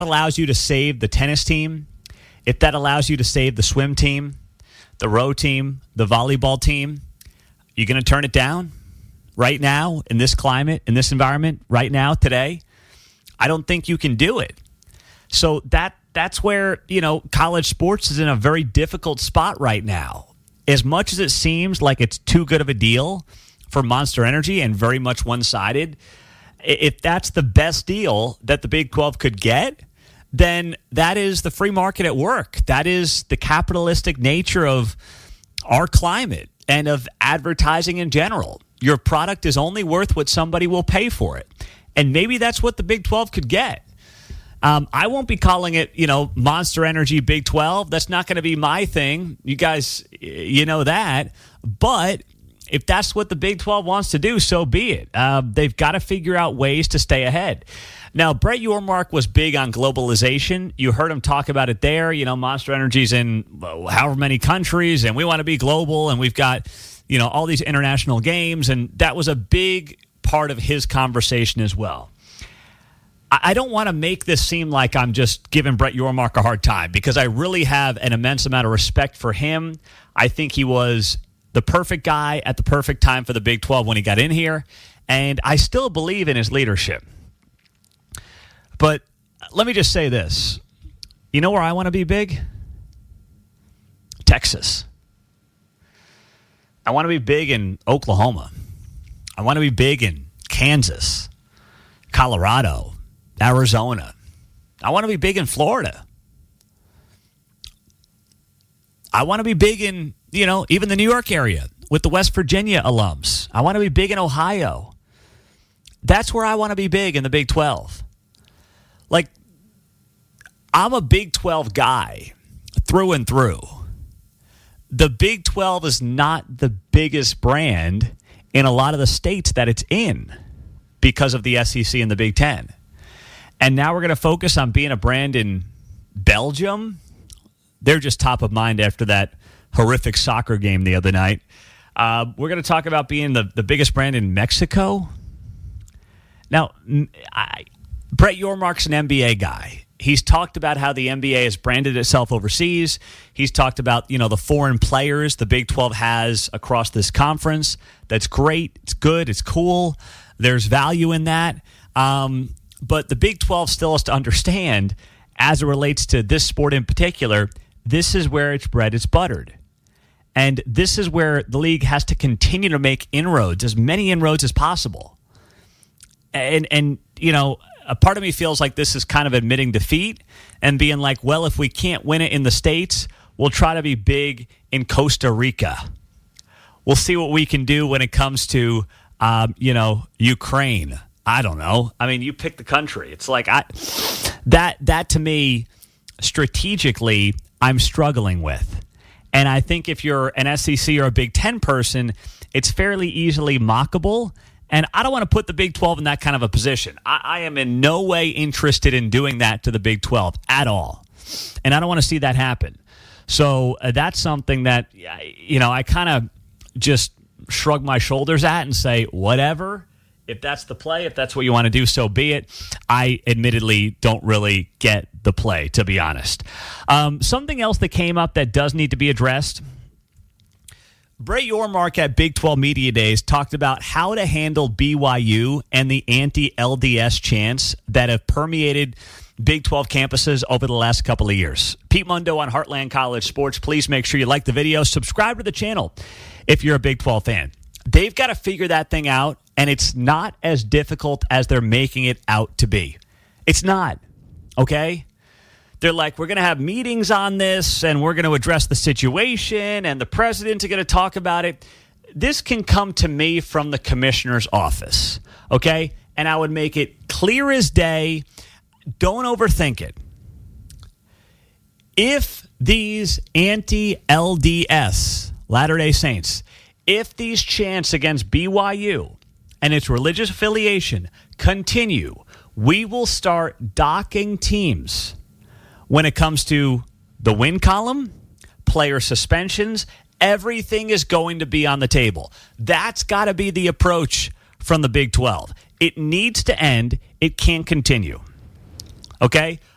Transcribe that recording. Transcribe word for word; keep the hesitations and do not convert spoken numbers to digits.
allows you to save the tennis team, if that allows you to save the swim team, the row team, the volleyball team, you going to turn it down right now in this climate, in this environment, right now, today? I don't think you can do it. So that that's where, you know, college sports is in a very difficult spot right now. As much as it seems like it's too good of a deal for Monster Energy and very much one-sided, if that's the best deal that the Big twelve could get, then that is the free market at work. That is the capitalistic nature of our climate and of advertising in general. Your product is only worth what somebody will pay for it. And maybe that's what the Big twelve could get. Um, I won't be calling it, you know, Monster Energy Big twelve. That's not going to be my thing. You guys, you know that. But if that's what the Big twelve wants to do, so be it. Uh, they've got to figure out ways to stay ahead. Now, Brett Yormark was big on globalization. You heard him talk about it there. You know, Monster Energy's in however many countries, and we want to be global, and we've got, you know, all these international games, and that was a big part of his conversation as well. I don't want to make this seem like I'm just giving Brett Yormark a hard time, because I really have an immense amount of respect for him. I think he was the perfect guy at the perfect time for the Big twelve when he got in here, and I still believe in his leadership. But let me just say this. You know where I want to be big? Texas. I want to be big in Oklahoma. I want to be big in Kansas, Colorado, Arizona. I want to be big in Florida. I want to be big in, you know, even the New York area with the West Virginia alums. I want to be big in Ohio. That's where I want to be big in the Big twelve. Like, I'm a Big twelve guy through and through. The Big twelve is not the biggest brand in a lot of the states that it's in because of the S E C and the Big Ten. And now we're going to focus on being a brand in Belgium. They're just top of mind after that horrific soccer game the other night. Uh, we're going to talk about being the, the biggest brand in Mexico. Now, I, Brett Yormark's an N B A guy. He's talked about how the N B A has branded itself overseas. He's talked about, you know, the foreign players the Big twelve has across this conference. That's great. It's good. It's cool. There's value in that. Um, but the Big twelve still has to understand, as it relates to this sport in particular, this is where it's bread, it's buttered. And this is where the league has to continue to make inroads, as many inroads as possible. And, and you know, a part of me feels like this is kind of admitting defeat and being like, well, if we can't win it in the States, we'll try to be big in Costa Rica. We'll see what we can do when it comes to, um, you know, Ukraine. I don't know. I mean, you pick the country. It's like I that that to me, strategically, I'm struggling with. And I think if you're an S E C or a Big Ten person, it's fairly easily mockable. And I don't want to put the Big twelve in that kind of a position. I, I am in no way interested in doing that to the Big twelve at all. And I don't want to see that happen. So uh, that's something that, you know, I kind of just shrug my shoulders at and say, whatever. If that's the play, if that's what you want to do, so be it. I admittedly don't really get the play, to be honest. Um, something else that came up that does need to be addressed. Brett Yormark at Big twelve Media Days talked about how to handle B Y U and the anti-L D S chants that have permeated Big twelve campuses over the last couple of years. Pete Mundo on Heartland College Sports. Please make sure you like the video. Subscribe to the channel if you're a Big twelve fan. They've got to figure that thing out, and it's not as difficult as they're making it out to be. It's not, okay? They're like, we're going to have meetings on this, and we're going to address the situation, and the president's going to talk about it. This can come to me from the commissioner's office, okay? And I would make it clear as day. Don't overthink it. If these anti-L D S, Latter-day Saints, if these chants against B Y U and its religious affiliation continue, we will start docking teams when it comes to the win column, player suspensions. Everything is going to be on the table. That's got to be the approach from the Big twelve. It needs to end. It can't continue. Okay?